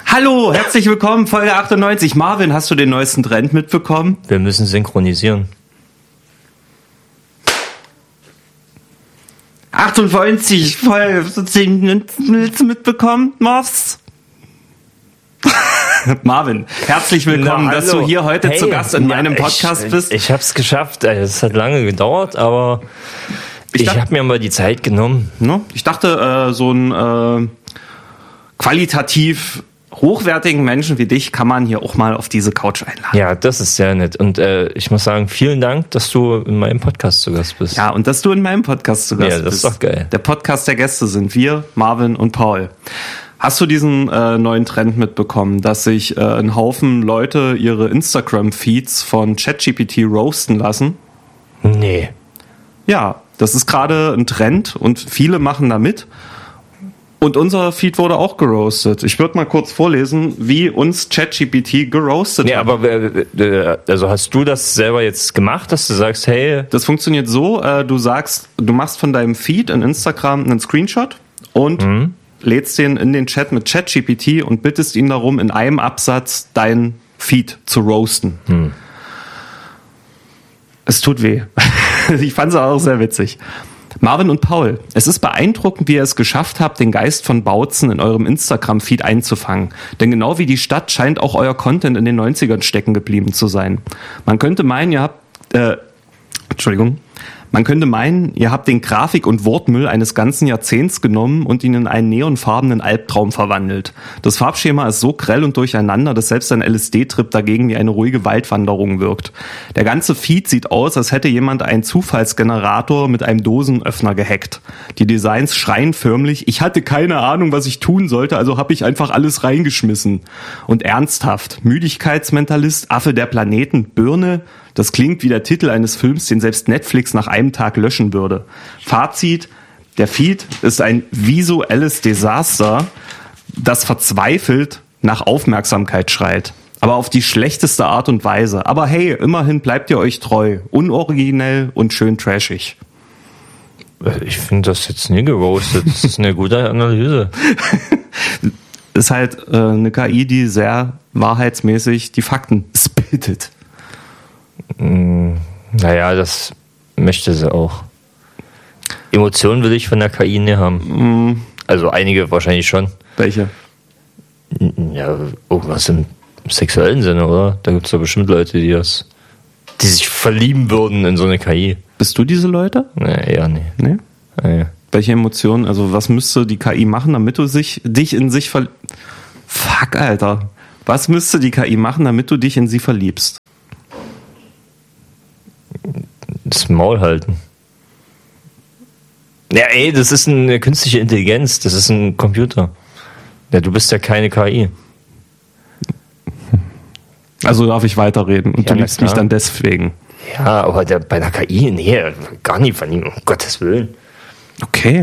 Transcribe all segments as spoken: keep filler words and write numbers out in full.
Hallo, herzlich willkommen, Folge achtundneunzig. Marvin, hast du den neuesten Trend mitbekommen? Wir müssen synchronisieren. achtundneunzig, voll, so zehn Minuten mitbekommen, Marvs? Marvin, herzlich willkommen, Na, dass du hier heute hey, zu Gast in ja, meinem Podcast ich, bist. Ich hab's geschafft, es hat lange gedauert, aber ich, ich habe mir mal die Zeit genommen. Ne? Ich dachte, äh, so ein äh, qualitativ hochwertigen Menschen wie dich kann man hier auch mal auf diese Couch einladen. Ja, das ist sehr nett. Und äh, ich muss sagen, vielen Dank, dass du in meinem Podcast zu Gast bist. Ja, und dass du in meinem Podcast zu Gast bist. Ja, das ist doch geil. Der Podcast der Gäste sind wir, Marvin und Paul. Hast du diesen äh, neuen Trend mitbekommen, dass sich äh, ein Haufen Leute ihre Instagram-Feeds von ChatGPT roasten lassen? Nee. Ja, das ist gerade ein Trend und viele machen da mit. Und unser Feed wurde auch geroastet. Ich würde mal kurz vorlesen, wie uns ChatGPT geroastet nee, hat. Aber äh, also hast du das selber jetzt gemacht, dass du sagst, hey... Das funktioniert so, äh, du sagst, du machst von deinem Feed in Instagram einen Screenshot und mhm. lädst den in den Chat mit ChatGPT und bittest ihn darum, in einem Absatz dein Feed zu roasten. Mhm. Es tut weh. Ich fand es auch sehr witzig. Marvin und Paul, es ist beeindruckend, wie ihr es geschafft habt, den Geist von Bautzen in eurem Instagram-Feed einzufangen. Denn genau wie die Stadt scheint auch euer Content in den neunzigern stecken geblieben zu sein. Man könnte meinen, ihr habt, äh, Entschuldigung, man könnte meinen, ihr habt den Grafik- und Wortmüll eines ganzen Jahrzehnts genommen und ihn in einen neonfarbenen Albtraum verwandelt. Das Farbschema ist so grell und durcheinander, dass selbst ein L S D-Trip dagegen wie eine ruhige Waldwanderung wirkt. Der ganze Feed sieht aus, als hätte jemand einen Zufallsgenerator mit einem Dosenöffner gehackt. Die Designs schreien förmlich, ich hatte keine Ahnung, was ich tun sollte, also habe ich einfach alles reingeschmissen. Und ernsthaft, Müdigkeitsmentalist, Affe der Planeten, Birne, das klingt wie der Titel eines Films, den selbst Netflix nach einem Tag löschen würde. Fazit, der Feed ist ein visuelles Desaster, das verzweifelt nach Aufmerksamkeit schreit. Aber auf die schlechteste Art und Weise. Aber hey, immerhin bleibt ihr euch treu. Unoriginell und schön trashig. Ich finde das jetzt nie geroastet. Das ist eine gute Analyse. Ist halt äh, eine K I, die sehr wahrheitsmäßig die Fakten spittet. Naja, das möchte sie auch. Emotionen will ich von der K I nicht haben. Mm. Also einige wahrscheinlich schon. Welche? Ja, irgendwas im sexuellen Sinne, oder? Da gibt es doch bestimmt Leute, die das, die sich verlieben würden in so eine K I. Bist du diese Leute? Nee, eher nicht. Nee? Nee. Welche Emotionen, also was müsste die K I machen, damit du sich, dich in sich verliebst? Fuck, Alter. Was müsste die K I machen, damit du dich in sie verliebst? Das Maul halten. Ja, ey, das ist eine künstliche Intelligenz, das ist ein Computer. Ja, du bist ja keine K I. Also darf ich weiterreden und ja, du liebst mich dann deswegen. Ja, aber der, bei einer K I, nee, gar nicht von ihm, um Gottes Willen. Okay.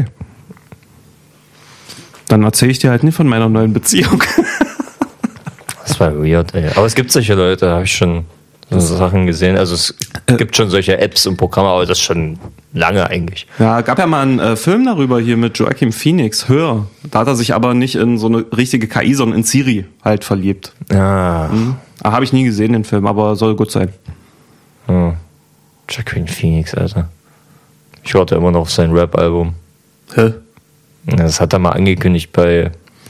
Dann erzähle ich dir halt nicht von meiner neuen Beziehung. Das war weird, ey. Aber es gibt solche Leute, da habe ich schon so Sachen gesehen. Also es äh, gibt schon solche Apps und Programme, aber das schon lange eigentlich. Ja, gab ja mal einen äh, Film darüber hier mit Joaquin Phoenix, Hör. Da hat er sich aber nicht in so eine richtige K I, sondern in Siri halt verliebt. Ah. Mhm. Ah, habe ich nie gesehen, den Film, aber soll gut sein. Oh. Joaquin Phoenix, Alter. Ich warte immer noch auf sein Rap-Album. Hä? Das hat er mal angekündigt bei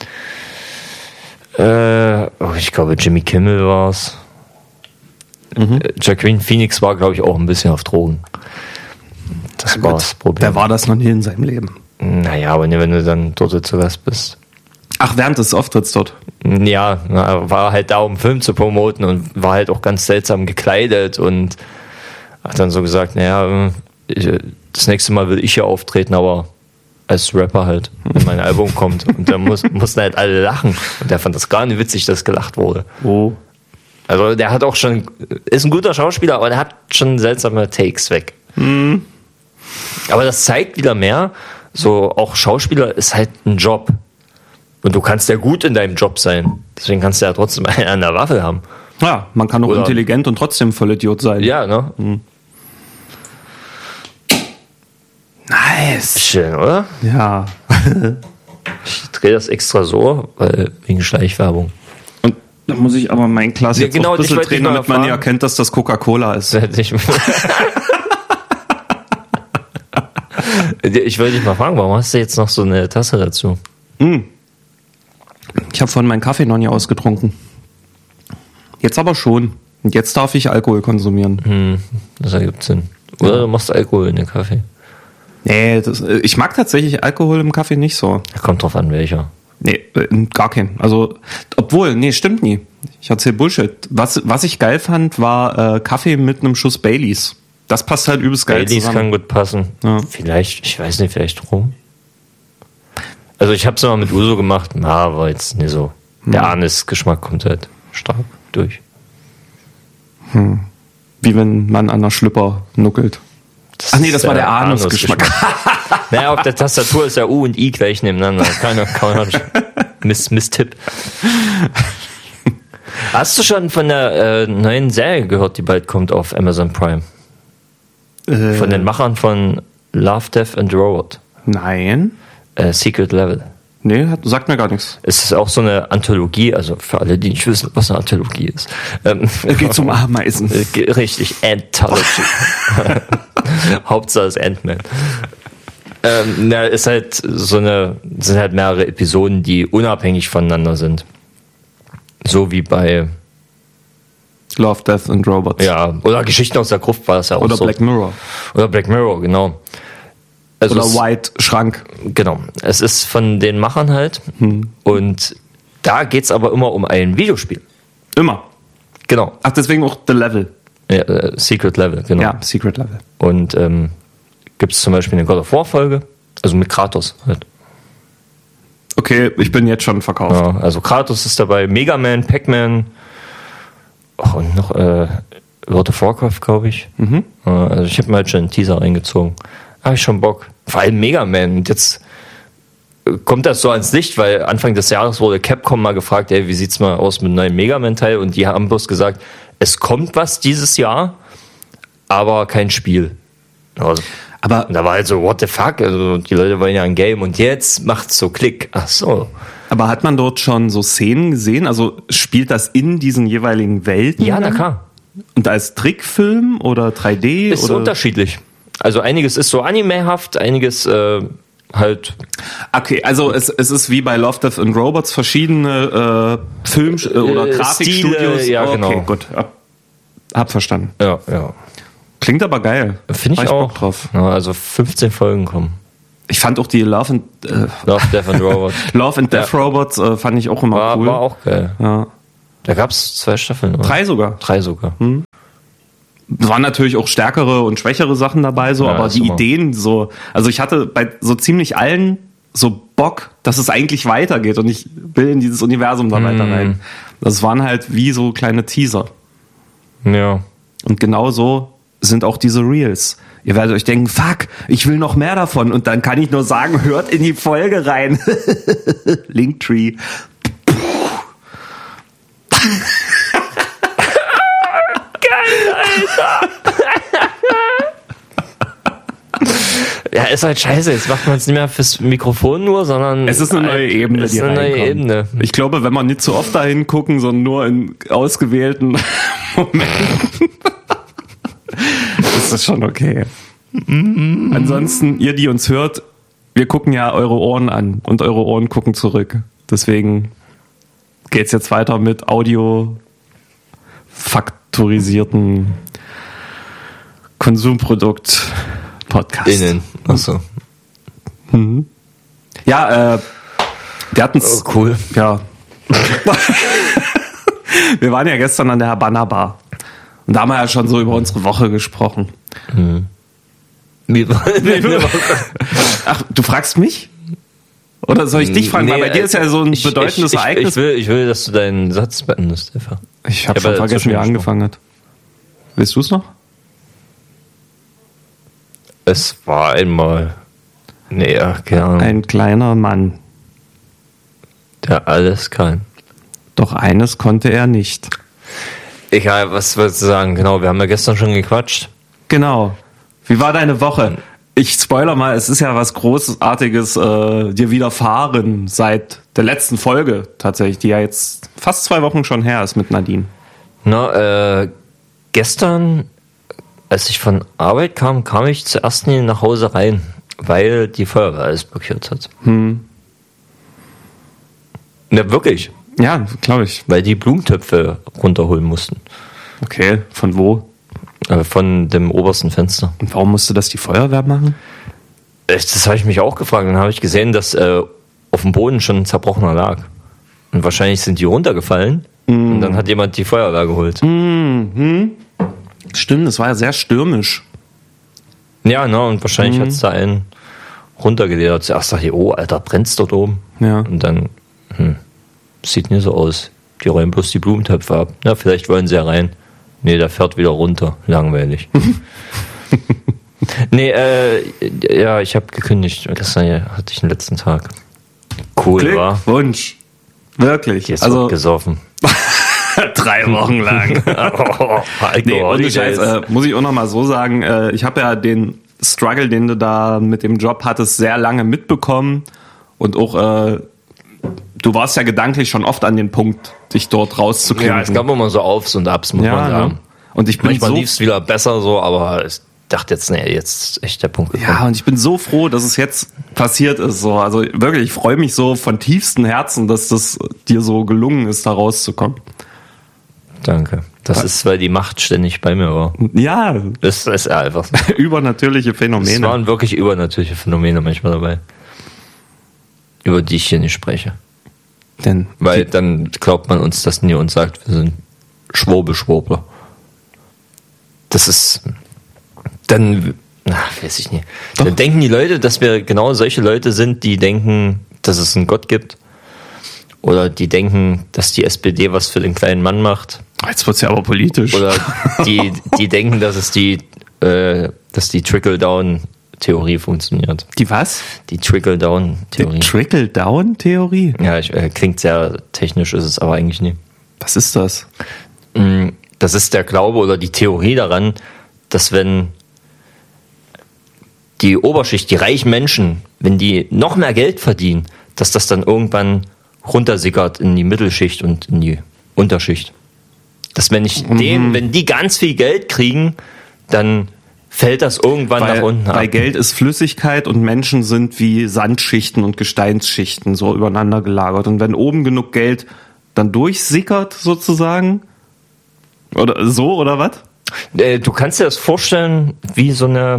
äh, oh, ich glaube Jimmy Kimmel war's. Mhm. Joaquin Phoenix war, glaube ich, auch ein bisschen auf Drogen. Das ja, war das Problem. Wer war das noch nie in seinem Leben? Naja, aber wenn du dann dort zu Gast bist. Ach, während des Auftritts dort? Ja, na, war halt da, um einen Film zu promoten und war halt auch ganz seltsam gekleidet und hat dann so gesagt, naja, ich, das nächste Mal will ich hier auftreten, aber als Rapper halt, wenn mein Album kommt. Und da muss, mussten halt alle lachen. Und der fand das gar nicht witzig, dass gelacht wurde. Oh. Also der hat auch schon, ist ein guter Schauspieler, aber der hat schon seltsame Takes weg. Mhm. Aber das zeigt wieder mehr, so auch Schauspieler ist halt ein Job. Und du kannst ja gut in deinem Job sein. Deswegen kannst du ja trotzdem einen an der Waffe haben. Ja, man kann auch Oder intelligent und trotzdem Vollidiot sein. Ja, ne? Mhm. Nice. Schön, oder? Ja. Ich drehe das extra so, weil wegen Schleichwerbung. Da muss ich aber mein Glas Ja, jetzt genau, auch ein bisschen ich wollte drehen, dich mal damit man fragen. ja erkennt, dass das Coca-Cola ist. Ich, ich wollte dich mal fragen, warum hast du jetzt noch so eine Tasse dazu? Ich habe vorhin meinen Kaffee noch nie ausgetrunken. Jetzt aber schon. Und jetzt darf ich Alkohol konsumieren. Hm, das ergibt Sinn. Oder du machst Alkohol in den Kaffee. Nee, das, ich mag tatsächlich Alkohol im Kaffee nicht so. Ja, kommt drauf an, welcher. Nee, äh, gar keinen. Also, obwohl, nee, stimmt nie. Ich erzähl Bullshit. Was, was ich geil fand, war äh, Kaffee mit einem Schuss Baileys. Das passt halt übelst geil Baileys zusammen. kann gut passen. Ja. Vielleicht, ich weiß nicht, vielleicht rum. Also ich habe es mal mit Uso gemacht, na, aber jetzt nicht so. Der Hm. Anis-Geschmack kommt halt stark durch. Wie wenn man an der Schlüpper nuckelt. Das Ach nee, das ist war der Anus-Geschmack. Anus-Geschmack. Naja, auf der Tastatur ist ja U und I gleich nebeneinander. Keine, keine Miss, Miss Tipp. Hast du schon von der äh, neuen Serie gehört, die bald kommt auf Amazon Prime? Äh, Von den Machern von Love, Death and Robot. Nein. Äh, Secret Level. Nee, hat, sagt mir gar nichts. Es ist auch so eine Anthologie, also für alle, die nicht wissen, was eine Anthologie ist. Ähm, Es geht zum Ameisen. Äh, ge- Richtig, Anthology. Hauptsache ist Ant-Man. Ähm, na, ist halt so eine, sind halt mehrere Episoden, die unabhängig voneinander sind. So wie bei, Love, Death and Robots. ja, oder Geschichten aus der Gruft war das ja auch Oder so. Black Mirror. Oder Black Mirror, genau. Also Oder es- White Schrank. Genau. Es ist von den Machern halt. Und da geht's aber immer um ein Videospiel. Immer. Genau. Ach, deswegen auch The Level. Ja, äh, Secret Level, genau. Ja, Secret Level. Und ähm, gibt es zum Beispiel eine God of War Folge, also mit Kratos halt. Okay, ich bin jetzt schon verkauft. Ja, also Kratos ist dabei, Mega Man, Pac-Man, oh, und noch äh, World of Warcraft, glaube ich. Mhm. Äh, also ich habe mir halt schon einen Teaser reingezogen. Habe ich schon Bock. Vor allem Mega Man. Und jetzt äh, kommt das so ans Licht, weil Anfang des Jahres wurde Capcom mal gefragt, ey, wie sieht's mal aus mit einem neuen Mega Man Teil? Und die haben bloß gesagt, es kommt was dieses Jahr, aber kein Spiel. Also, Aber, und da war halt so, what the fuck? Also die Leute wollen ja ein Game und jetzt macht's so Klick. Ach so. aber hat man dort schon so Szenen gesehen? Also spielt das in diesen jeweiligen Welten? Ja, na dann? klar. Und als Trickfilm oder drei D? Ist oder? unterschiedlich. Also einiges ist so animehaft, einiges äh, halt. Okay, also es, es ist wie bei Love, Death and Robots verschiedene äh, Film- äh, oder Äh, Grafikstudios. Stile, ja, okay, genau. gut. Hab, hab verstanden. Ja, ja. Klingt aber geil. Finde Hab ich Bock auch. drauf. Ja, also fünfzehn Folgen kommen. Ich fand auch die Love and, äh, Love, Death and Robot. Love and Death Ja. Robots äh, fand ich auch immer War, cool. war auch geil. Ja. Da gab's zwei Staffeln, oder? Drei sogar. Drei sogar. Es waren natürlich auch stärkere und schwächere Sachen dabei, so, Ja, aber ist die immer. Ideen so, also ich hatte bei so ziemlich allen so Bock, dass es eigentlich weitergeht und ich will in dieses Universum da weiter rein. Das waren halt wie so kleine Teaser. Ja. Und genau so sind auch diese Reels. Ihr werdet euch denken, fuck, ich will noch mehr davon. Und dann kann ich nur sagen, hört in die Folge rein. Linktree. Ja, ist halt scheiße. Jetzt macht man es nicht mehr fürs Mikrofon nur, sondern. Es ist eine neue Ebene, Es die ist eine neue reinkommt. Ebene. Ich glaube, wenn man nicht zu oft dahin gucken, sondern nur in ausgewählten Momenten, ist das schon okay. Ansonsten, ihr, die uns hört, wir gucken ja eure Ohren an und eure Ohren gucken zurück. Deswegen geht's jetzt weiter mit Audio faktorisierten Konsumprodukt Podcast. Innen. Achso. Ja, äh, wir hatten's. Oh, cool. Ja. Wir waren ja gestern an der Habanna Bar. Und da haben wir ja schon so über unsere Woche gesprochen. Wie war Ach, du fragst mich? Oder soll ich dich fragen? Weil bei dir ist ja so ein ich, bedeutendes ich, ich, Ereignis. Ich will, ich will, dass du deinen Satz beendest, Eva. Ich habe Ich schon hab ja vergessen, wie er dazwischen angefangen hat. Willst du es noch? Es war einmal. Nee, ja, keine Ahnung. Ein kleiner Mann. Der alles kann. Doch eines konnte er nicht. Egal, was willst du sagen? Genau, wir haben ja gestern schon gequatscht. Genau. Wie war deine Woche? Ich spoiler mal, es ist ja was Großartiges äh, dir widerfahren seit der letzten Folge tatsächlich, die ja jetzt fast zwei Wochen schon her ist mit Nadine. Na, äh, gestern, als ich von Arbeit kam, kam ich zuerst nie nach Hause rein, weil die Feuerwehr alles blockiert hat. Hm. Na, wirklich. Ja, glaube ich. Weil die Blumentöpfe runterholen mussten. Okay, von wo? Äh, von dem obersten Fenster. Und warum musste das die Feuerwehr machen? Das habe ich mich auch gefragt. Dann habe ich gesehen, dass äh, auf dem Boden schon ein zerbrochener lag. Und wahrscheinlich sind die runtergefallen. Mm. Und dann hat jemand die Feuerwehr geholt. Mm-hmm. Stimmt, es war ja sehr stürmisch. Ja, ne, und wahrscheinlich mm. hat es da einen runtergeledert. Zuerst dachte ich, oh, Alter, brennt's dort oben. Ja. Und dann, hm, sieht nicht so aus. Die räumen bloß die Blumentöpfe ab. Na, vielleicht wollen sie ja rein. Nee, der fährt wieder runter. Langweilig. nee, äh, ja, ich habe gekündigt. Gestern hatte ich den letzten Tag. Cool, war. Wunsch. Wirklich. Jetzt also gesoffen. Drei Wochen lang. oh, nee, ohne Scheiß, äh, muss ich auch noch mal so sagen, äh, ich habe ja den Struggle, den du da mit dem Job hattest, sehr lange mitbekommen. Und auch, äh, du warst ja gedanklich schon oft an den Punkt, dich dort rauszukriegen. Ja, es gab immer so Aufs und Abs, muss ja, man sagen. Ne? Und ich bin Manchmal so lief es wieder besser so, aber ich dachte jetzt, nee, jetzt ist echt der Punkt gekommen. Ja, und ich bin so froh, dass es jetzt passiert ist. So. Also wirklich, ich freue mich so von tiefstem Herzen, dass das dir so gelungen ist, da rauszukommen. Danke. Das ist, weil die Macht ständig bei mir war. Ja. Das ist einfach so. Übernatürliche Phänomene. Es waren wirklich übernatürliche Phänomene manchmal dabei. Über die ich hier nicht spreche. Denn weil dann glaubt man uns das nie und sagt, wir sind Schwurbel-Schwurbler. Das ist dann, na, weiß ich nicht. Doch. Dann denken die Leute, dass wir genau solche Leute sind, die denken, dass es einen Gott gibt. Oder die denken, dass die S P D was für den kleinen Mann macht. Jetzt wird's ja aber politisch. Oder die, die denken, dass es die, äh, dass die Trickle-Down-Theorie funktioniert. Die was? Die Trickle-Down-Theorie. Die Trickle-Down-Theorie? Ja, ich, äh, klingt sehr technisch, ist es aber eigentlich nie. Was ist das? Das ist der Glaube oder die Theorie daran, dass wenn die Oberschicht, die reichen Menschen, wenn die noch mehr Geld verdienen, dass das dann irgendwann runtersickert in die Mittelschicht und in die Unterschicht. Dass wenn ich mhm. denen, wenn die ganz viel Geld kriegen, dann fällt das irgendwann weil, nach unten ab. Weil Geld ist Flüssigkeit und Menschen sind wie Sandschichten und Gesteinsschichten so übereinander gelagert. Und wenn oben genug Geld dann durchsickert sozusagen, oder so, oder was? Äh, du kannst dir das vorstellen wie so eine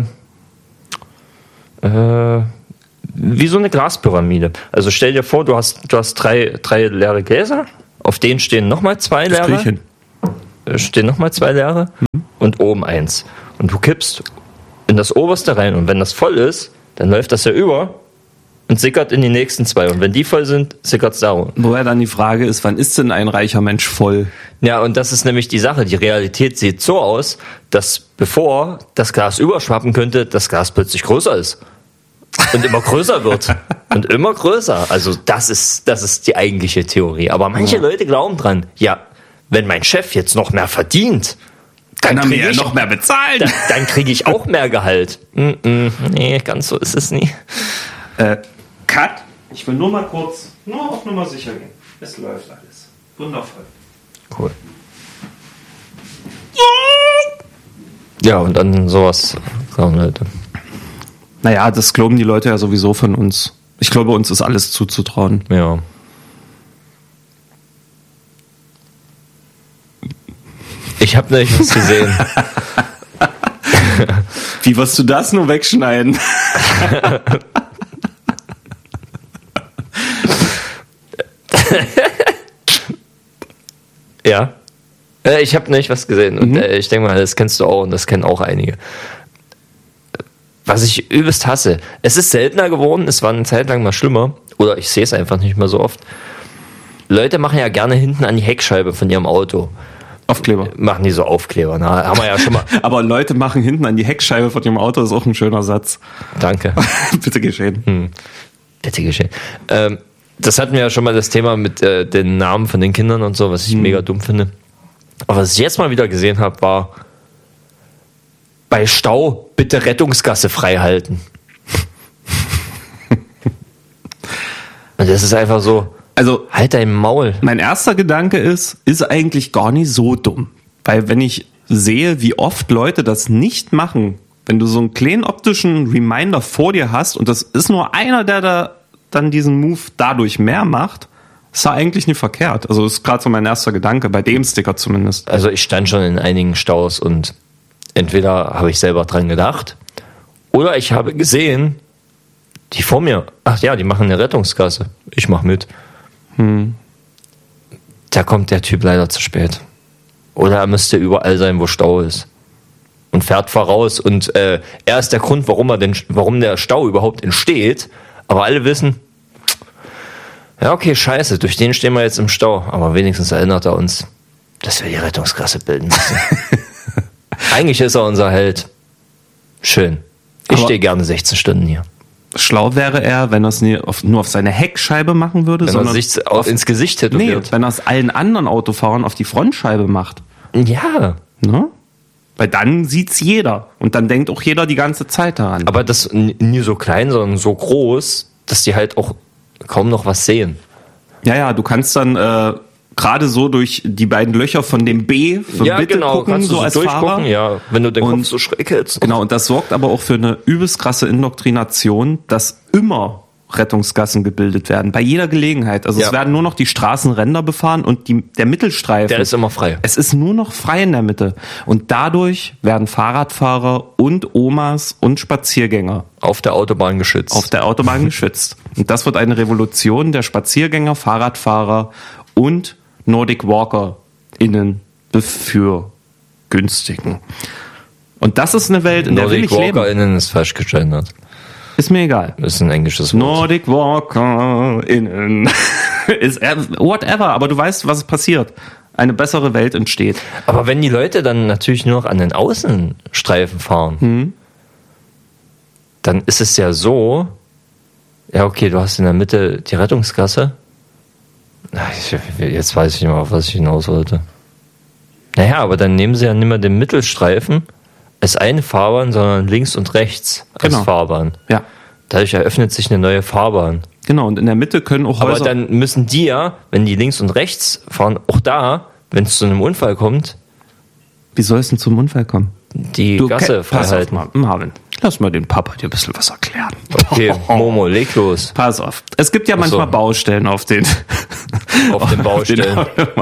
äh, wie so eine Glaspyramide. Also stell dir vor, du hast, du hast drei, drei leere Gläser, auf denen stehen nochmal zwei leere. Stehen nochmal zwei leere mhm. und oben eins. Und du kippst in das oberste rein und wenn das voll ist, dann läuft das ja über und sickert in die nächsten zwei. Und wenn die voll sind, sickert es darum. Woher dann die Frage ist, wann ist denn ein reicher Mensch voll? Ja, und das ist nämlich die Sache. Die Realität sieht so aus, dass bevor das Glas überschwappen könnte, das Glas plötzlich größer ist. Und immer größer wird. Und immer größer. Also das ist, das ist die eigentliche Theorie. Aber manche ja. Leute glauben dran, ja, wenn mein Chef jetzt noch mehr verdient, dann kann er mir ich, ja noch mehr bezahlen. Dann, dann kriege ich auch mehr Gehalt. Mm-mm, nee, ganz so ist es nie. Äh, Cut. Ich will nur mal kurz, nur auf Nummer sicher gehen. Es läuft alles. Wundervoll. Cool. Ja, und dann sowas glauben Leute. Naja, das glauben die Leute ja sowieso von uns. Ich glaube, uns ist alles zuzutrauen. Ja. Ich habe nicht was gesehen. Wie wirst du das nur wegschneiden? Ja. Äh, ich habe nicht was gesehen. Und mhm. äh, ich denke mal, das kennst du auch und das kennen auch einige. Was ich übelst hasse. Es ist seltener geworden, es war eine Zeit lang mal schlimmer. Oder ich sehe es einfach nicht mehr so oft. Leute machen ja gerne hinten an die Heckscheibe von ihrem Auto. Aufkleber. Machen die so Aufkleber, na, haben wir ja schon mal. Aber Leute machen hinten an die Heckscheibe von ihrem Auto, ist auch ein schöner Satz. Danke. Bitte geschehen. Hm. Bitte geschehen. Ähm, das hatten wir ja schon mal das Thema mit äh, den Namen von den Kindern und so, was ich hm. mega dumm finde. Aber was ich jetzt mal wieder gesehen habe, war bei Stau bitte Rettungsgasse frei halten. Und das ist einfach so, Also, Halt dein Maul. mein erster Gedanke ist, ist eigentlich gar nicht so dumm. Weil wenn ich sehe, wie oft Leute das nicht machen, wenn du so einen kleinen optischen Reminder vor dir hast und das ist nur einer, der da dann diesen Move dadurch mehr macht, ist da eigentlich nicht verkehrt. Also ist gerade so mein erster Gedanke, bei dem Sticker zumindest. Also ich stand schon in einigen Staus und entweder habe ich selber dran gedacht oder ich habe gesehen, die vor mir, ach ja, die machen eine Rettungsgasse. Ich mach mit. Hm. Da kommt der Typ leider zu spät. Oder er müsste überall sein, wo Stau ist. Und fährt voraus. Und äh, er ist der Grund, warum, er den, warum der Stau überhaupt entsteht. Aber alle wissen, ja okay, scheiße, durch den stehen wir jetzt im Stau. Aber wenigstens erinnert er uns, dass wir die Rettungsgasse bilden müssen. Eigentlich ist er unser Held. Schön. Ich stehe gerne sechzehn Stunden hier. Schlau wäre er, wenn er es nie auf, nur auf seine Heckscheibe machen würde, Wenn er sondern sich auf, ins Gesicht nee, tätowiert. wenn er es allen anderen Autofahrern auf die Frontscheibe macht. Ja, Ne? Weil dann sieht's jeder. Und dann denkt auch jeder die ganze Zeit daran. aber das n- nie so klein, sondern so groß, dass die halt auch kaum noch was sehen. Ja, ja, du kannst dann äh, gerade so durch die beiden Löcher von dem B für Ja, Bitte genau, gucken, kannst du so so als durchgucken, Fahrer. ja, wenn du den Und- Kopf so schräg hältst. Genau, und das sorgt aber auch für eine übelst krasse Indoktrination, dass immer Rettungsgassen gebildet werden, bei jeder Gelegenheit. Also Ja. es werden nur noch die Straßenränder befahren und die, der Mittelstreifen. Der ist immer frei. Es ist nur noch frei in der Mitte. Und dadurch werden Fahrradfahrer und Omas und Spaziergänger Auf der Autobahn geschützt. auf der Autobahn geschützt. Und das wird eine Revolution der Spaziergänger, Fahrradfahrer und Nordic Walker innen befürgünstigen. Und das ist eine Welt, in der will Nordic ich leben. WalkerInnen ist falsch gegendert. Ist mir egal. Das ist ein englisches Wort. Nordic Walker innen. ist er- whatever, aber du weißt, was passiert. Eine bessere Welt entsteht. Aber wenn die Leute dann natürlich nur noch an den Außenstreifen fahren, Hm. dann ist es ja so, ja okay, du hast in der Mitte die Rettungsgasse. Ach, ich- Jetzt weiß ich nicht mehr, auf was ich hinaus wollte. Naja, aber dann nehmen sie ja nicht mehr den Mittelstreifen als eine Fahrbahn, sondern links und rechts als Genau. Fahrbahn. Ja, Dadurch eröffnet sich eine neue Fahrbahn. genau. Und in der Mitte können auch Aber Häuser... dann müssen die ja, wenn die links und rechts fahren, auch da, wenn es zu einem Unfall kommt, Wie soll es denn zum Unfall kommen? die Du, Gasse ke- pass auf, freihalten. Mar- Marvin. Lass mal den Papa dir ein bisschen was erklären. Okay, Momo, leg los. Pass auf. Es gibt ja Ach so. manchmal Baustellen auf den... Auf den Baustellen.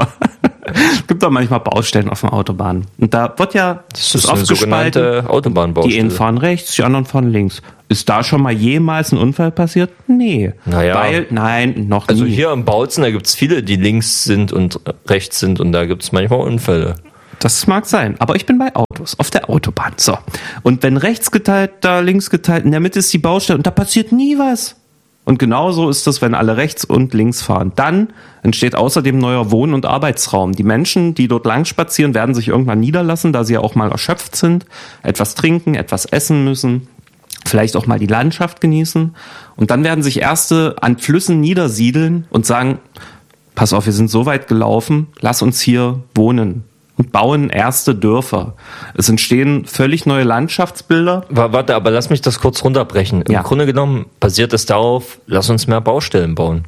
Es gibt doch manchmal Baustellen auf den Autobahnen. Und da wird ja Das ist eine sogenannte Die Autobahnbaustelle. einen fahren rechts, die anderen fahren links. Ist da schon mal jemals ein Unfall passiert? Nee. Naja. Weil, nein, noch Also nie. hier im Bautzen, da gibt es viele, die links sind und rechts sind und da gibt es manchmal Unfälle. Das mag sein, aber ich bin bei Autos, auf der Autobahn. So. Und wenn rechts geteilt, da links geteilt, in der Mitte ist die Baustelle und da passiert nie was. Und genauso ist es, wenn alle rechts und links fahren. Dann entsteht außerdem neuer Wohn- und Arbeitsraum. Die Menschen, die dort lang spazieren, werden sich irgendwann niederlassen, da sie ja auch mal erschöpft sind, etwas trinken, etwas essen müssen, vielleicht auch mal die Landschaft genießen. Und dann werden sich Erste an Flüssen niedersiedeln und sagen, pass auf, wir sind so weit gelaufen, lass uns hier wohnen. Und bauen erste Dörfer. Es entstehen völlig neue Landschaftsbilder. Wa- Warte, aber lass mich das kurz runterbrechen. Im Ja. Grunde genommen basiert es darauf, lass uns mehr Baustellen bauen.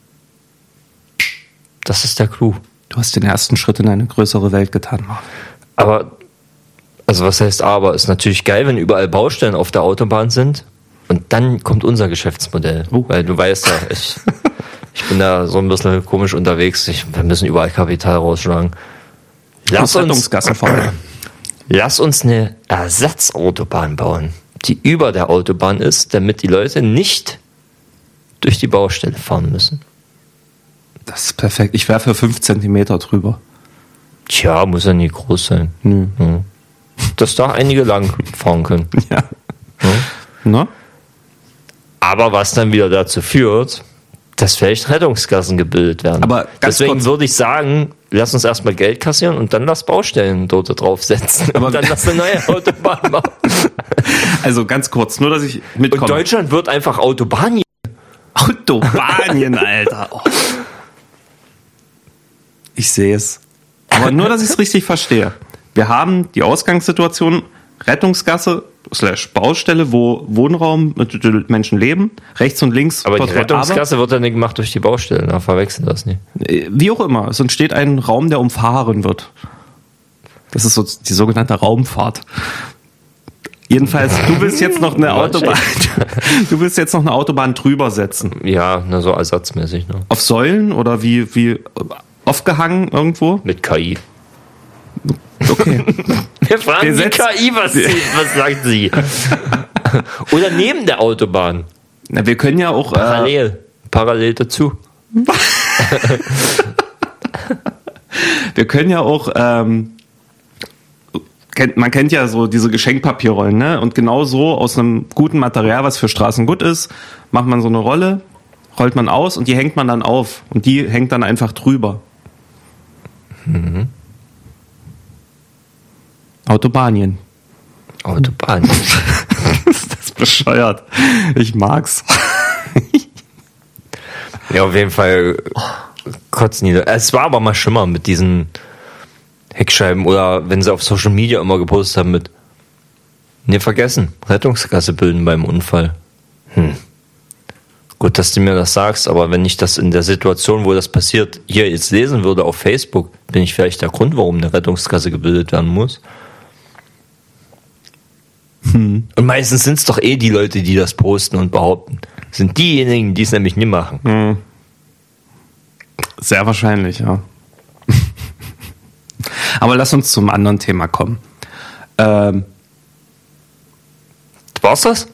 Das ist der Clou. Du hast den ersten Schritt in eine größere Welt getan, Marvin. Aber, also was heißt aber, ist natürlich geil, wenn überall Baustellen auf der Autobahn sind. Und dann kommt unser Geschäftsmodell. Oh. Weil du weißt ja, ich, ich bin da so ein bisschen komisch unterwegs. Ich, wir müssen überall Kapital rausschlagen. Lass uns, Rettungsgassen fahren. lass uns eine Ersatzautobahn bauen, die über der Autobahn ist, damit die Leute nicht durch die Baustelle fahren müssen. Das ist perfekt. Ich wäre für fünf Zentimeter drüber. Tja, muss ja nie groß sein. Nö. Ja. Dass da einige lang fahren können. Ja. Ja. Ne? Aber was dann wieder dazu führt, dass vielleicht Rettungsgassen gebildet werden. Aber ganz deswegen kurz- würde ich sagen, lass uns erstmal Geld kassieren und dann lass Baustellen dort draufsetzen. Aber- und dann lass eine neue Autobahn machen. Also ganz kurz, nur dass ich Und mitkomme. Deutschland wird einfach Autobahn. Autobahnien, Alter. Oh. Ich sehe es. Aber nur, dass ich es richtig verstehe. Wir haben die Ausgangssituation, Rettungsgasse slash Baustelle, wo Wohnraum mit Menschen leben, rechts und links. Aber die Rettungsgasse wird ja nicht gemacht durch die Baustelle, da verwechseln das nicht. Wie auch immer, es entsteht ein Raum, der umfahren wird. Das ist so die sogenannte Raumfahrt. Jedenfalls, du willst jetzt noch eine Autobahn, du willst jetzt noch eine Autobahn drüber setzen. Ja, na so ersatzmäßig. Ne? Auf Säulen oder wie, wie aufgehangen irgendwo? Mit K I. Okay. Wir fragen Wir die K I, was, sie, was sagt sie? Oder neben der Autobahn. Na, wir können ja auch... Parallel. Äh, Parallel dazu. Wir können ja auch... Ähm, kennt, man kennt ja so diese Geschenkpapierrollen, ne? Und genau so aus einem guten Material, was für Straßen gut ist, macht man so eine Rolle, rollt man aus und die hängt man dann auf. Und die hängt dann einfach drüber. Mhm. Autobahnien. Autobahnien. Ist das bescheuert? Ich mag's. Ja, auf jeden Fall kotzen die. Es war aber mal schlimmer mit diesen Heckscheiben oder wenn sie auf Social Media immer gepostet haben mit ne, vergessen, Rettungsgasse bilden beim Unfall. Hm. Gut, dass du mir das sagst, aber wenn ich das in der Situation, wo das passiert, hier jetzt lesen würde auf Facebook, bin ich vielleicht der Grund, warum eine Rettungsgasse gebildet werden muss. Hm. Und meistens sind es doch eh die Leute, die das posten und behaupten. Sind diejenigen, die es nämlich nie machen. Hm. Sehr wahrscheinlich, ja. Aber lass uns zum anderen Thema kommen. Ähm, War's das?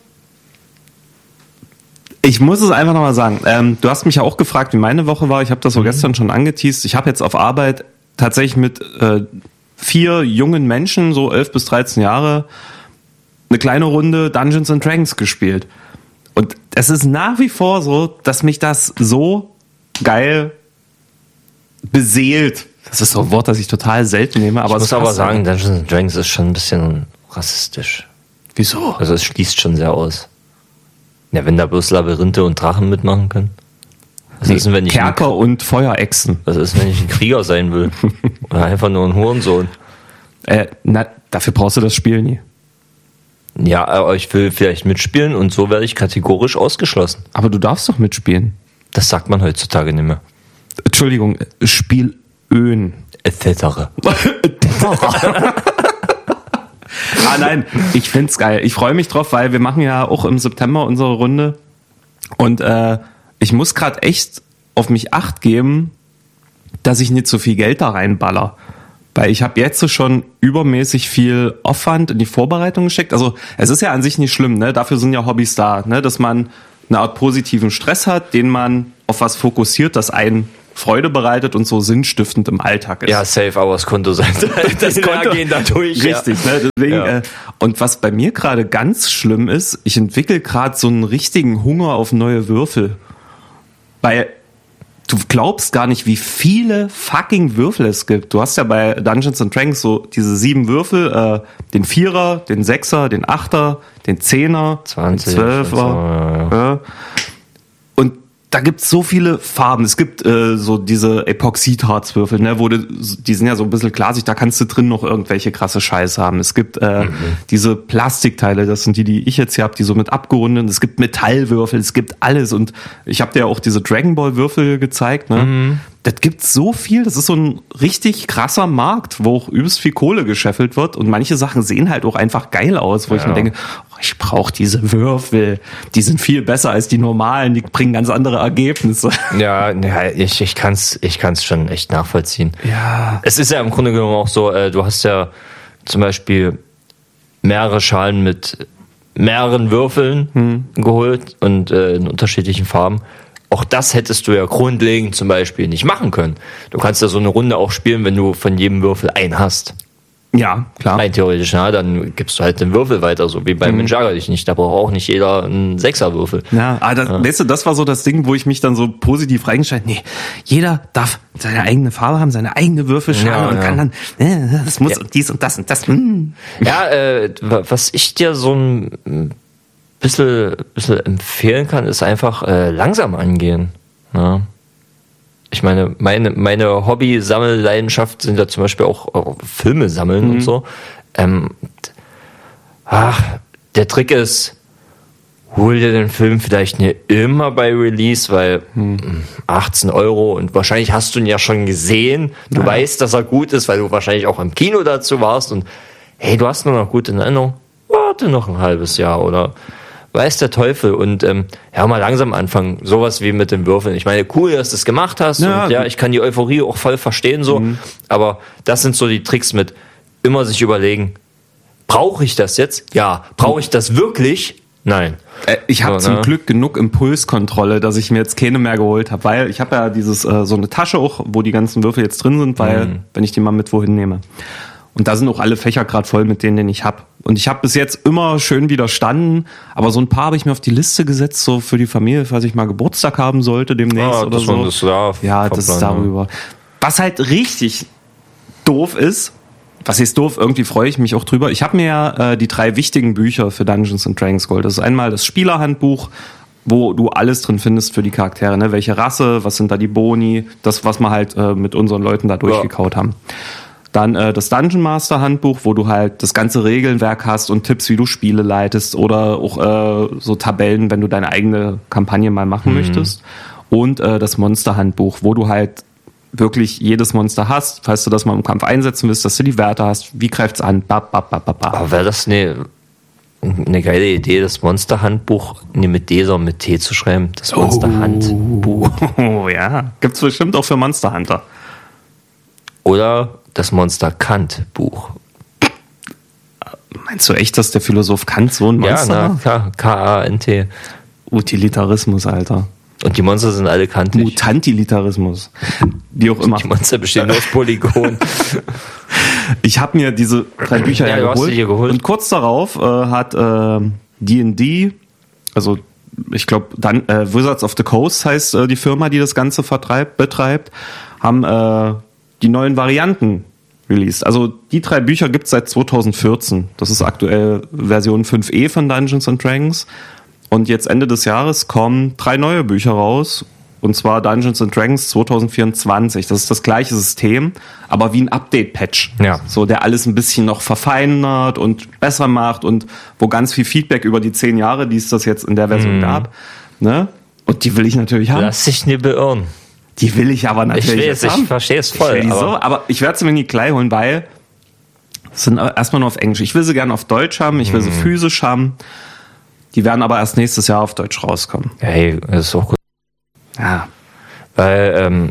Ich muss es einfach nochmal sagen. Ähm, du hast mich ja auch gefragt, wie meine Woche war. Ich habe das so mhm. gestern schon angeteast. Ich habe jetzt auf Arbeit tatsächlich mit äh, vier jungen Menschen, so elf bis dreizehn Jahre, eine kleine Runde Dungeons and Dragons gespielt. Und es ist nach wie vor so, dass mich das so geil beseelt. Das ist so ein Wort, das ich total selten nehme. Aber ich muss aber sagen, Dungeons and Dragons ist schon ein bisschen rassistisch. Wieso? Also es schließt schon sehr aus. Ja, wenn da bloß Labyrinthe und Drachen mitmachen können. Was nee, ist denn, wenn ich Kerker ein, und Feuerechsen. Was ist, wenn ich ein Krieger sein will? Oder einfach nur ein Hurensohn? Äh, na, dafür brauchst du das Spiel nie. Ja, aber ich will vielleicht mitspielen und so werde ich kategorisch ausgeschlossen. Aber du darfst doch mitspielen. Das sagt man heutzutage nicht mehr. Entschuldigung, Spielöhn. Et cetera. Ah nein, ich find's geil. Ich freue mich drauf, weil wir machen ja auch im September unsere Runde. Und äh, ich muss gerade echt auf mich Acht geben, dass ich nicht so viel Geld da reinballer. Weil ich habe jetzt schon übermäßig viel Aufwand in die Vorbereitung gesteckt. Also es ist ja an sich nicht schlimm, ne? Dafür sind ja Hobbys da, ne? Dass man eine Art positiven Stress hat, den man auf was fokussiert, das einen Freude bereitet und so sinnstiftend im Alltag ist. Ja, safe, aber das Konto sein. Das Konto gehen da durch. Richtig, ja. Ne? Deswegen, ja. äh, und was bei mir gerade ganz schlimm ist, ich entwickle gerade so einen richtigen Hunger auf neue Würfel. Weil du glaubst gar nicht, wie viele fucking Würfel es gibt. Du hast ja bei Dungeons and Dragons so diese sieben Würfel, äh, den Vierer, den Sechser, den Achter, den Zehner, zwanzig, den Zwölfer. So, ja. Ja. Und da gibt's so viele Farben. Es gibt äh, so diese Epoxidharzwürfel, ne, wo du, die sind ja so ein bisschen glasig, da kannst du drin noch irgendwelche krasse Scheiße haben. Es gibt äh, mhm. diese Plastikteile, das sind die, die ich jetzt hier habe, die so mit abgerundet. Es gibt Metallwürfel, es gibt alles. Und ich habe dir ja auch diese Dragon Ball Würfel gezeigt. Ne? Mhm. Das gibt's so viel. Das ist so ein richtig krasser Markt, wo auch übelst viel Kohle gescheffelt wird. Und manche Sachen sehen halt auch einfach geil aus, wo ja. ich mir denke, oh, ich brauche diese Würfel. Die sind viel besser als die normalen. Die bringen ganz andere Ergebnisse. Ja, ja ich, ich kann's, ich kann's schon echt nachvollziehen. Ja. Es ist ja im Grunde genommen auch so, äh, du hast ja zum Beispiel mehrere Schalen mit mehreren Würfeln hm. geholt und äh, in unterschiedlichen Farben. Auch das hättest du ja grundlegend zum Beispiel nicht machen können. Du kannst ja so eine Runde auch spielen, wenn du von jedem Würfel einen hast. Ja, klar. Rein theoretisch, na, dann gibst du halt den Würfel weiter, so wie beim mhm. Mensch ärger dich nicht. Da braucht auch nicht jeder einen Sechserwürfel. Ja, aber das, ja. weißt du, das war so das Ding, wo ich mich dann so positiv reingestellt habe. Nee, jeder darf seine eigene Farbe haben, seine eigene Würfelschale ja, und ja. kann dann, äh, das muss ja. und dies und das und das. Hm. Ja, äh, was ich dir so ein bisschen, bisschen empfehlen kann, ist einfach äh, langsam angehen. Ja. Ich meine, meine, meine Hobby-Sammelleidenschaft sind ja zum Beispiel auch, auch Filme sammeln mhm. und so. Ähm, ach, der Trick ist, hol dir den Film vielleicht nicht immer bei Release, weil hm. achtzehn Euro und wahrscheinlich hast du ihn ja schon gesehen. Du naja. weißt, dass er gut ist, weil du wahrscheinlich auch im Kino dazu warst und hey, du hast nur noch gut in Erinnerung. Warte noch ein halbes Jahr oder weiß der Teufel und ähm, ja, mal langsam anfangen. Sowas wie mit den Würfeln. Ich meine, cool, dass du es gemacht hast ja, und ja, ich kann die Euphorie auch voll verstehen so, mhm. aber das sind so die Tricks mit immer sich überlegen, brauche ich das jetzt? Ja. Brauche ich das wirklich? Nein. Äh, ich habe so, zum ne? Glück genug Impulskontrolle, dass ich mir jetzt keine mehr geholt habe, weil ich habe ja dieses äh, so eine Tasche auch, wo die ganzen Würfel jetzt drin sind, weil mhm. wenn ich die mal mit wohin nehme. Und da sind auch alle Fächer gerade voll mit denen, den ich habe. Und ich habe bis jetzt immer schön widerstanden, aber so ein paar habe ich mir auf die Liste gesetzt, so für die Familie, falls ich mal Geburtstag haben sollte demnächst ah, oder das so. Das da ja, das ist darüber. Was halt richtig doof ist, was ist doof, irgendwie freue ich mich auch drüber. Ich habe mir ja äh, die drei wichtigen Bücher für Dungeons and Dragons geholt. Das ist einmal das Spielerhandbuch, wo du alles drin findest für die Charaktere, ne? Welche Rasse, was sind da die Boni, das, was wir halt äh, mit unseren Leuten da durchgekaut ja. haben. Dann äh, das Dungeon Master Handbuch, wo du halt das ganze Regelwerk hast und Tipps, wie du Spiele leitest oder auch äh, so Tabellen, wenn du deine eigene Kampagne mal machen mhm. möchtest. Und äh, das Monster Handbuch, wo du halt wirklich jedes Monster hast, falls du das mal im Kampf einsetzen willst, dass du die Werte hast, wie greift's an, ba, ba, ba, ba, ba. Aber wäre das eine, eine geile Idee, das Monster Handbuch nicht mit D, sondern mit T zu schreiben? Das Monster oh. Handbuch. Oh ja, gibt's bestimmt auch für Monster Hunter. Oder das Monster Kant Buch. Meinst du echt, dass der Philosoph Kant so ein Monster war? Ja, K A N T. Utilitarismus, Alter. Und die Monster sind alle kantig. Mutantilitarismus. Wie auch immer. Die Monster bestehen nur aus Polygon. Ich habe mir diese drei Bücher ja, ja geholt, geholt. Und kurz darauf äh, hat äh, D und D, also ich glaube, dann äh, Wizards of the Coast heißt äh, die Firma, die das Ganze vertreibt, betreibt, haben äh, die neuen Varianten released. Also die drei Bücher gibt's seit zwanzig vierzehn. Das ist aktuell Version fünf e von Dungeons and Dragons. Und jetzt Ende des Jahres kommen drei neue Bücher raus. Und zwar Dungeons and Dragons zwanzig vierundzwanzig. Das ist das gleiche System, aber wie ein Update-Patch. Ja. So, der alles ein bisschen noch verfeinert und besser macht und wo ganz viel Feedback über die zehn Jahre, die es das jetzt in der Version mm. gab. Ne? Und die will ich natürlich haben. Lass dich nicht beirren. Die will ich aber natürlich ich weiß, haben. Ich verstehe es voll. Ich aber, so, aber ich werde sie mir nie gleich holen, weil es sind erstmal nur auf Englisch. Ich will sie gerne auf Deutsch haben, ich will mm. sie physisch haben. Die werden aber erst nächstes Jahr auf Deutsch rauskommen. Hey, das ist auch gut. Ja. Weil, ähm,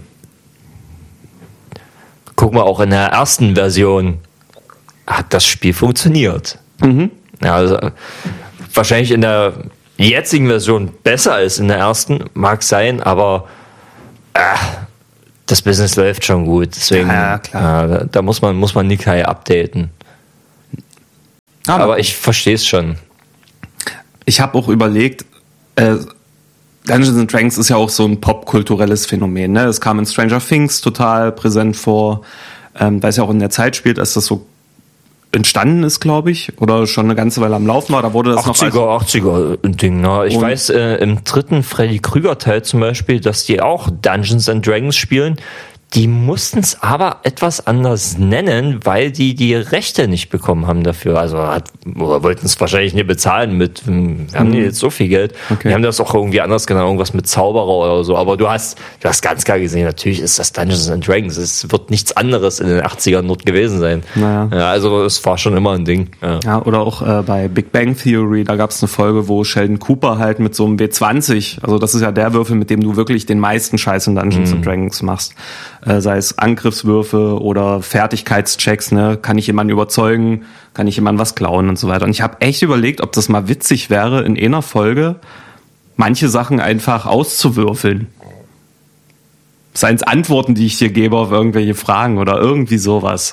guck mal, auch in der ersten Version hat das Spiel funktioniert. Mhm. Ja, also, wahrscheinlich in der jetzigen Version besser als in der ersten, mag sein, aber äh, das Business läuft schon gut. Deswegen, ja, ja, klar. Äh, da, da muss man, muss man Nikai updaten. Aber, aber ich verstehe es schon. Ich habe auch überlegt, äh, Dungeons and Dragons ist ja auch so ein popkulturelles Phänomen. Ne? Es kam in Stranger Things total präsent vor, ähm, weil es ja auch in der Zeit spielt, als das so entstanden ist, glaube ich, oder schon eine ganze Weile am Laufen war. Da wurde das achtziger, noch als achtziger Ding. Ne? Ich weiß äh, im dritten Freddy Krüger Teil zum Beispiel, dass die auch Dungeons and Dragons spielen. Die mussten es aber etwas anders nennen, weil die die Rechte nicht bekommen haben dafür. Also hat, oder wollten es wahrscheinlich nicht bezahlen mit, wir haben die jetzt so viel Geld. Okay. Die haben das auch irgendwie anders genannt, irgendwas mit Zauberer oder so. Aber du hast, du hast ganz klar gesehen, natürlich ist das Dungeons and Dragons. Es wird nichts anderes in den achtzigern dort gewesen sein. Naja. Ja, also es war schon immer ein Ding. Ja, ja oder auch äh, bei Big Bang Theory, da gab es eine Folge, wo Sheldon Cooper halt mit so einem W zwanzig, also das ist ja der Würfel, mit dem du wirklich den meisten Scheiß in Dungeons mhm. and Dragons machst. Äh, sei es Angriffswürfe oder Fertigkeitschecks, ne? Kann ich jemanden überzeugen, kann ich jemanden was klauen und so weiter. Und ich habe echt überlegt, ob das mal witzig wäre, in einer Folge manche Sachen einfach auszuwürfeln. Seien es Antworten, die ich dir gebe auf irgendwelche Fragen oder irgendwie sowas.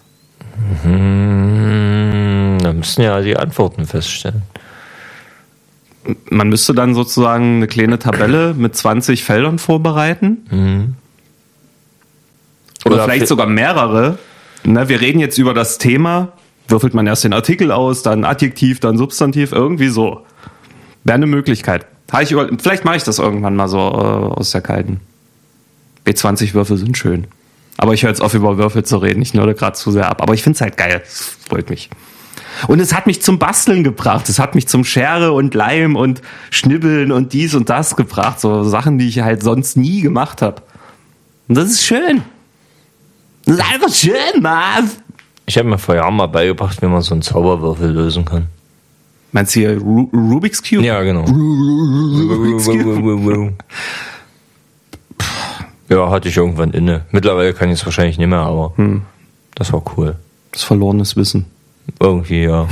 Mhm, da müssen ja die Antworten feststellen. Man müsste dann sozusagen eine kleine Tabelle mit zwanzig Feldern vorbereiten. Mhm. Oder, Oder vielleicht sogar mehrere. Ne, wir reden jetzt über das Thema. Würfelt man erst den Artikel aus, dann Adjektiv, dann Substantiv, irgendwie so. Wäre eine Möglichkeit. Ich über, vielleicht mache ich das irgendwann mal so äh, aus der Kalten. W zwanzig Würfel sind schön. Aber ich höre jetzt auf, über Würfel zu reden. Ich nörde gerade zu sehr ab. Aber ich finde es halt geil. Das freut mich. Und es hat mich zum Basteln gebracht. Es hat mich zum Schere und Leim und Schnibbeln und dies und das gebracht. So Sachen, die ich halt sonst nie gemacht habe. Und das ist schön. Das ist einfach schön, Mann. Ich habe mir vor Jahren mal beigebracht, wie man so einen Zauberwürfel lösen kann. Meinst du hier Ru- Rubik's Cube? Ja, genau. Rubik's Cube. Ja, hatte ich irgendwann inne. Mittlerweile kann ich es wahrscheinlich nicht mehr, aber hm. das war cool. Das ist verlorenes Wissen. Irgendwie, ja.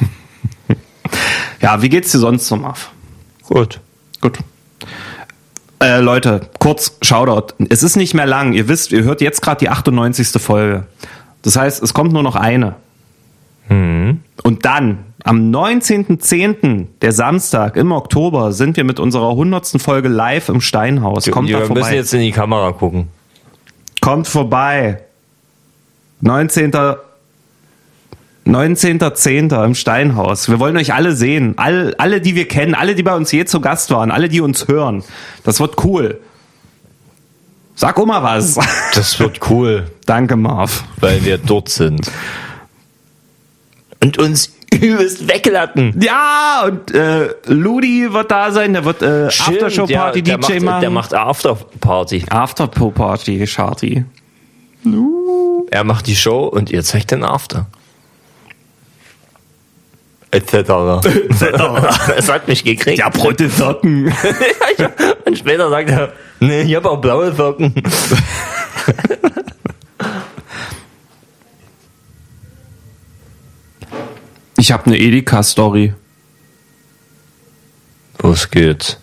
Ja, wie geht's dir sonst so, Marv? Gut. Gut. Äh, Leute, kurz Shoutout. Es ist nicht mehr lang. Ihr wisst, ihr hört jetzt gerade die achtundneunzigste Folge. Das heißt, es kommt nur noch eine. Mhm. Und dann, am neunzehnten zehnten, der Samstag im Oktober, sind wir mit unserer hundertsten Folge live im Steinhaus. Kommt ja, da wir vorbei. müssen jetzt in die Kamera gucken. Kommt vorbei. neunzehnten zehnten im Steinhaus. Wir wollen euch alle sehen. All, alle, die wir kennen, alle, die bei uns je zu Gast waren, alle, die uns hören. Das wird cool. Sag Oma was. Das wird cool. Danke, Marv. Weil wir dort sind. Und uns übelst weglatten. Ja, und äh, Ludi wird da sein, der wird äh, Aftershow-Party der, D J der machen. Macht, der macht Afterparty. After-Party, Sharty. Er macht die Show und ihr zeigt den After. Etc. Es hat mich gekriegt. Ja, rote Socken. Und später sagt er, nee, ich habe auch blaue Socken. Ich habe eine Edeka-Story. Los geht's.